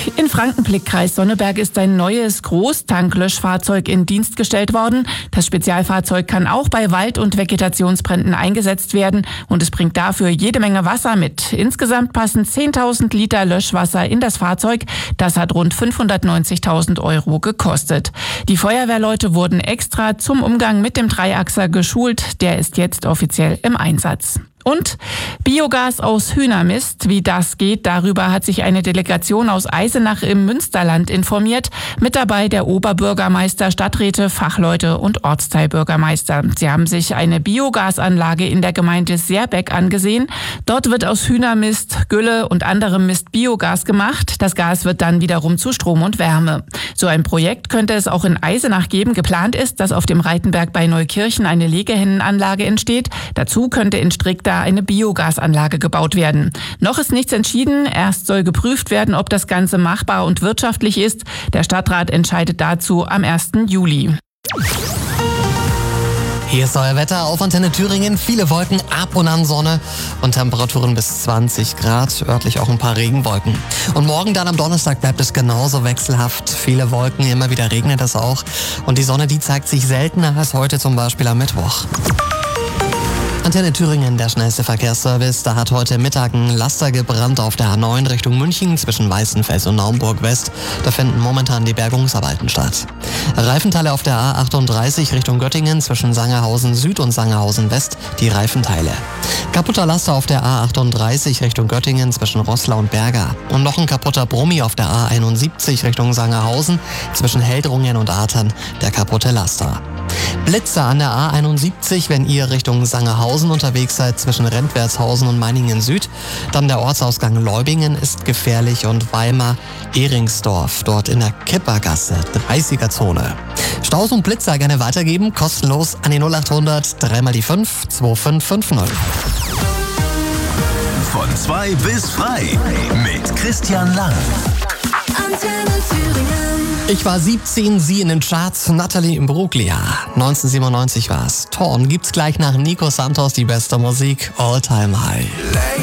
In Frankenblick-Kreis Sonneberg ist ein neues Großtanklöschfahrzeug in Dienst gestellt worden. Das Spezialfahrzeug kann auch bei Wald- und Vegetationsbränden eingesetzt werden und es bringt dafür jede Menge Wasser mit. Insgesamt passen 10.000 Liter Löschwasser in das Fahrzeug. Das hat rund 590.000 € gekostet. Die Feuerwehrleute wurden extra zum Umgang mit dem Dreiachser geschult. Der ist jetzt offiziell im Einsatz. Und Biogas aus Hühnermist, wie das geht, darüber hat sich eine Delegation aus Eisenach im Münsterland informiert. Mit dabei der Oberbürgermeister, Stadträte, Fachleute und Ortsteilbürgermeister. Sie haben sich eine Biogasanlage in der Gemeinde Seerbeck angesehen. Dort wird aus Hühnermist, Gülle und anderem Mist Biogas gemacht. Das Gas wird dann wiederum zu Strom und Wärme. So ein Projekt könnte es auch in Eisenach geben. Geplant ist, dass auf dem Reitenberg bei Neukirchen eine Legehennenanlage entsteht. Dazu könnte in Strick eine Biogasanlage gebaut werden. Noch ist nichts entschieden. Erst soll geprüft werden, ob das Ganze machbar und wirtschaftlich ist. Der Stadtrat entscheidet dazu am 1. Juli. Hier ist euer Wetter auf Antenne Thüringen. Viele Wolken, ab und an Sonne und Temperaturen bis 20 Grad. Örtlich auch ein paar Regenwolken. Und morgen dann am Donnerstag bleibt es genauso wechselhaft. Viele Wolken, immer wieder regnet es auch. Und die Sonne, die zeigt sich seltener als heute zum Beispiel am Mittwoch. Antenne Thüringen, der schnellste Verkehrsservice. Da hat heute Mittag ein Laster gebrannt auf der A9 Richtung München zwischen Weißenfels und Naumburg West. Da finden momentan die Bergungsarbeiten statt. Reifenteile auf der A38 Richtung Göttingen zwischen Sangerhausen Süd und Sangerhausen West, die Reifenteile. Kaputter Laster auf der A38 Richtung Göttingen zwischen Roßlau und Berga. Und noch ein kaputter Brummi auf der A71 Richtung Sangerhausen zwischen Heldrungen und Artern, der kaputte Laster. Blitze an der A71, wenn ihr Richtung Sangerhausen unterwegs seid, zwischen Rentwertshausen und Meiningen Süd. Dann der Ortsausgang Leubingen ist gefährlich und Weimar-Ehringsdorf, dort in der Kippergasse, 30er-Zone. Staus und Blitzer gerne weitergeben, kostenlos an die 0800 3 mal die 5 2550. Von 2 bis frei mit Christian Lang. Antenne Thüringen. Ich war 17, sie in den Charts, Natalie Imbruglia. 1997 war's. Torn gibt's gleich nach Nico Santos die beste Musik, All Time High.